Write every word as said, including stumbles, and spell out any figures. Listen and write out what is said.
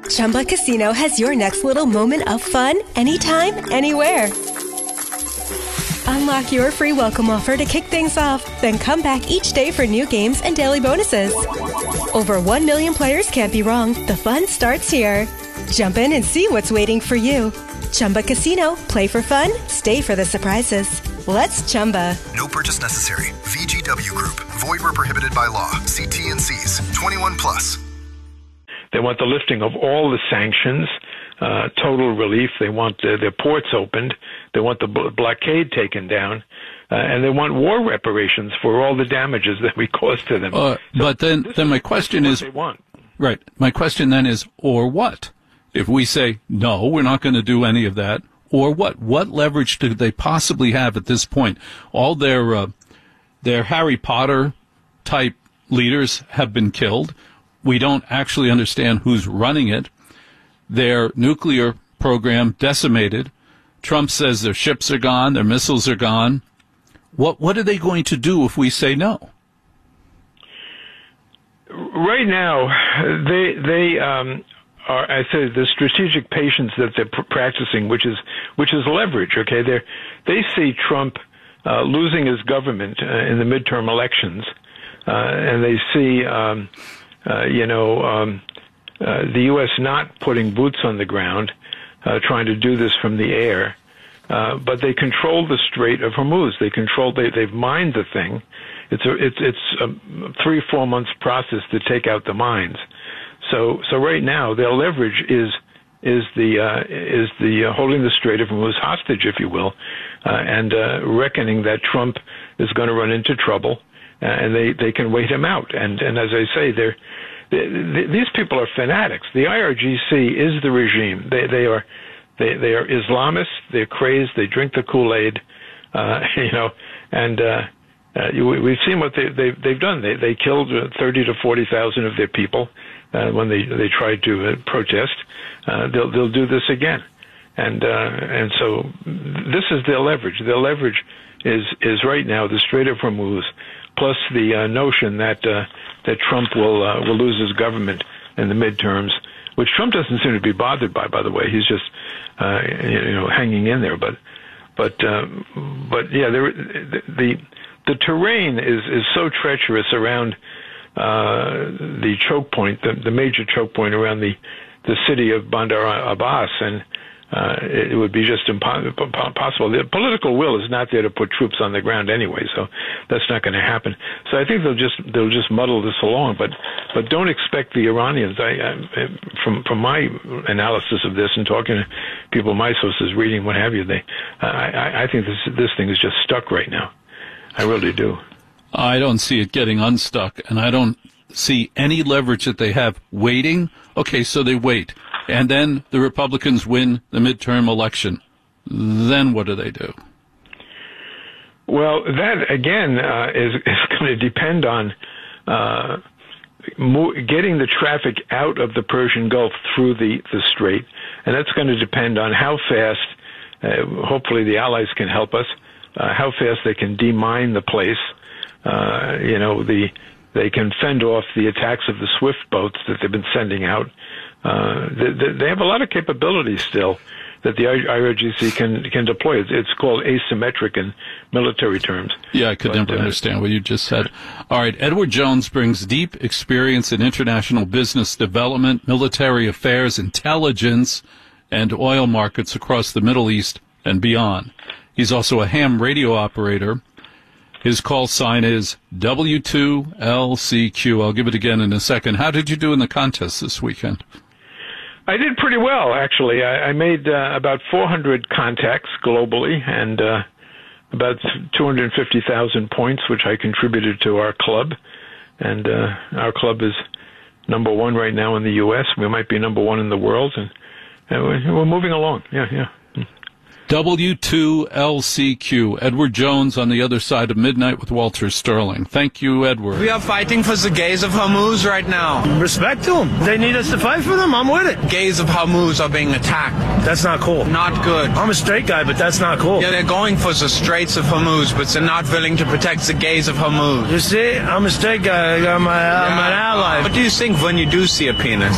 Chumba Casino has your next little moment of fun anytime, anywhere. Unlock your free welcome offer to kick things off, then come back each day for new games and daily bonuses. Over one million players can't be wrong. The fun starts here. Jump in and see what's waiting for you. Chumba Casino. Play for fun. Stay for the surprises. Let's Chumba. No purchase necessary. V G W Group. Void where prohibited by law. See T N Cs. twenty-one plus. They want the lifting of all the sanctions, uh, total relief. They want uh, their ports opened. They want the b- blockade taken down. Uh, and they want war reparations for all the damages that we caused to them. Uh, so but then, then my question is, they want. Right. My question then is, or what? If we say, no, we're not going to do any of that, or what? What leverage do they possibly have at this point? All their, uh, their Harry Potter type leaders have been killed. We don't actually understand who's running it. Their nuclear program decimated. Trump says their ships are gone, their missiles are gone. What what are they going to do if we say no? Right now, they they um, are. I say the strategic patience that they're pr- practicing, which is which is leverage. Okay, they they see Trump uh, losing his government uh, in the midterm elections, uh, and they see. Um, Uh, you know, um, uh, the U S not putting boots on the ground, uh, trying to do this from the air, uh, but they control the Strait of Hormuz. They control. They, they've mined the thing. It's a it's it's a three four months process to take out the mines. So so right now their leverage is is the uh, is the uh, holding the Strait of Hormuz hostage, if you will, uh, and uh, reckoning that Trump is going to run into trouble. Uh, and they, they can wait him out. And, and as I say, they're, they, they, these people are fanatics. The I R G C is the regime. They, they are they, they are Islamists. They're crazed. They drink the Kool-Aid, uh, you know. And uh, uh, you, we've seen what they, they, they've done. They, they killed thirty to forty thousand of their people uh, when they, they tried to uh, protest. Uh, they'll they'll do this again. And uh, and so this is their leverage. Their leverage is is right now the Strait of Hormuz, plus the uh, notion that uh, that Trump will uh, will lose his government in the midterms, which Trump doesn't seem to be bothered by. By the way, he's just uh, you know hanging in there. But but uh, but yeah, there, the, the the terrain is is so treacherous around uh, the choke point, the, the major choke point around the the city of Bandar Abbas, and uh, it would be just impossible. The political will is not there to put troops on the ground anyway, so that's not going to happen. So I think they'll just they'll just muddle this along, but but don't expect the Iranians. I, I from from my analysis of this and talking to people, my sources, reading what have you, they I, I think this this thing is just stuck right now. I really do. I don't see it getting unstuck, and I don't see any leverage that they have waiting. Okay, so they wait. And then the Republicans win the midterm election. Then what do they do? Well, that, again, uh, is, is going to depend on uh, mo- getting the traffic out of the Persian Gulf through the, the strait. And that's going to depend on how fast, uh, hopefully the Allies can help us, uh, how fast they can demine the place. Uh, you know, the they can fend off the attacks of the SWIFT boats that they've been sending out. Uh, they, they have a lot of capabilities still that the I R G C can can deploy. It's, it's called asymmetric in military terms. Yeah, I could but, never uh, understand what you just said. All right, Edward Jones brings deep experience in international business development, military affairs, intelligence, and oil markets across the Middle East and beyond. He's also a ham radio operator. His call sign is W two L C Q. I'll give it again in a second. How did you do in the contest this weekend? I did pretty well, actually. I, I made uh, about four hundred contacts globally and uh, about two hundred fifty thousand points, which I contributed to our club. And uh, our club is number one right now in the U S. We might be number one in the world, and, and we're, we're moving along. Yeah, yeah. W two L C Q. Edward Jones on the other side of midnight with Walter Sterling. Thank you, Edward. We are fighting for the gays of Hormuz right now. Respect to them. They need us to fight for them. I'm with it. Gays of Hormuz are being attacked. That's not cool. Not good. I'm a straight guy, but that's not cool. Yeah, they're going for the Straits of Hormuz, but they're not willing to protect the gays of Hormuz. You see, I'm a straight guy. I'm, a, I'm yeah. an ally. What do you think when you do see a penis?